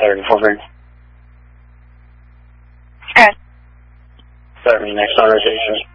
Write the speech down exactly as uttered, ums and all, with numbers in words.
third and fourth ring. Okay. Start me next on rotation.